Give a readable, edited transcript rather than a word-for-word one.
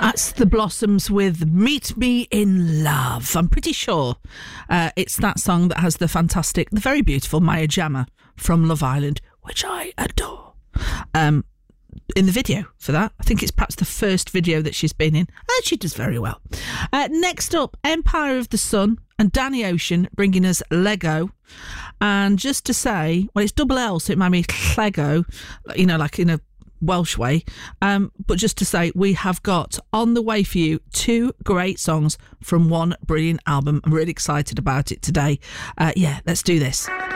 That's the Blossoms with Meet Me in Love. I'm pretty sure it's that song that has the fantastic, the very beautiful Maya Jama from Love Island, which I adore. In the video for that, I think it's perhaps the first video that she's been in, and she does very well. Next up, Empire of the Sun and Danny Ocean bringing us Lego. And just to say, well, it's double L, so it might be Lego, you know, like in a Welsh way. But just to say, we have got on the way for you 2 great songs from one brilliant album. I'm really excited about it today. Yeah, let's do this.